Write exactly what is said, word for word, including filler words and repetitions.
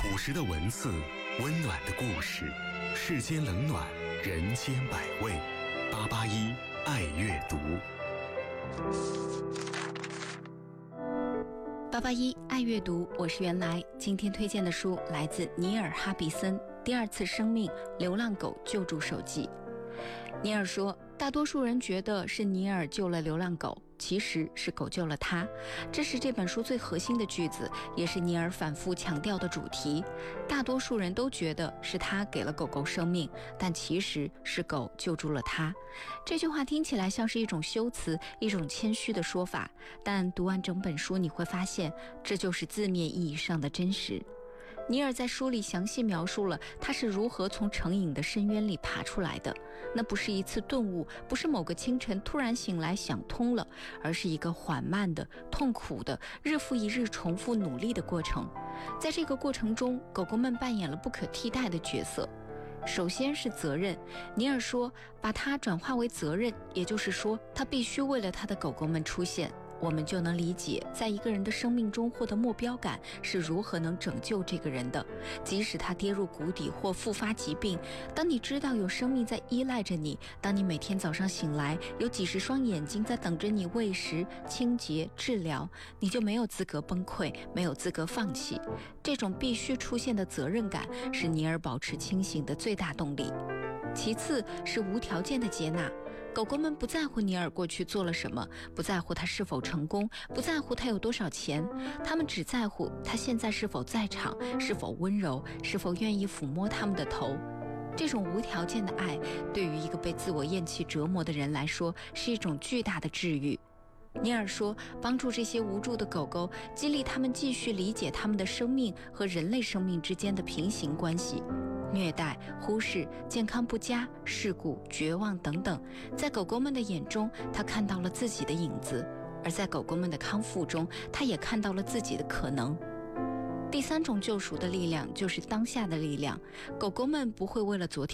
朴实的文字，温暖的故事，世间冷暖，人间百味。八八一爱阅读。 八八一爱阅读，我是原来。今天推荐的书来自尼尔·哈比森《第二次生命：流浪狗救助手记》。尼尔说，大多数人觉得是尼尔救了流浪狗，其实是狗救了他。这是这本书最核心的句子，也是尼尔反复强调的主题。大多数人都觉得是他给了狗狗生命，但其实是狗救助了他。这句话听起来像是一种修辞，一种谦虚的说法，但读完整本书你会发现，这就是字面意义上的真实。尼尔在书里详细描述了他是如何从成瘾的深渊里爬出来的。那不是一次顿悟，不是某个清晨突然醒来想通了，而是一个缓慢的、痛苦的、日复一日重复努力的过程。在这个过程中，狗狗们扮演了不可替代的角色。首先是责任，尼尔说，把它转化为责任，也就是说，他必须为了他的狗狗们出现。我们就能理解，在一个人的生命中获得目标感是如何能拯救这个人的。即使他跌入谷底或复发疾病，当你知道有生命在依赖着你，当你每天早上醒来，有几十双眼睛在等着你喂食、清洁、治疗，你就没有资格崩溃，没有资格放弃。这种必须出现的责任感是尼尔保持清醒的最大动力。其次是无条件的接纳。狗狗们不在乎尼尔过去做了什么，不在乎他是否成功，不在乎他有多少钱，他们只在乎他现在是否在场，是否温柔，是否愿意抚摸他们的头。这种无条件的爱，对于一个被自我厌弃折磨的人来说，是一种巨大的治愈。尼尔说，帮助这些无助的狗狗，激励他们继续理解他们的生命和人类生命之间的平行关系。虐待、忽视、健康不佳、事故、绝望等等，在狗狗们的眼中，他看到了自己的影子；而在狗狗们的康复中，他也看到了自己的可能。第三种救赎的力量就是当下的力量。狗狗们不会为了昨天